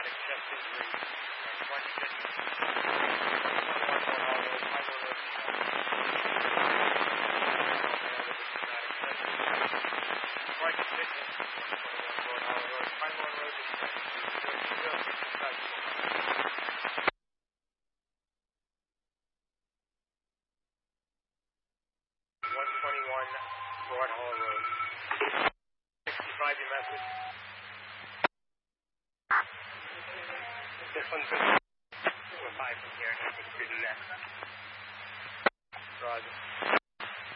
traumatic chest injury. 121 Broad Hall Road. 65 your message. This one's good. We're 5 from here, and I think through the next. Roger.